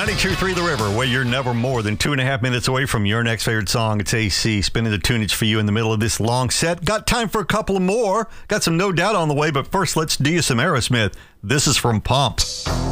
92.3 The River, where you're never more than 2.5 minutes away from your next favorite song. It's AC, spinning the tunage for you in the middle of this long set. Got time for a couple more. Got some No Doubt on the way, but first, let's do you some Aerosmith. This is from Pump.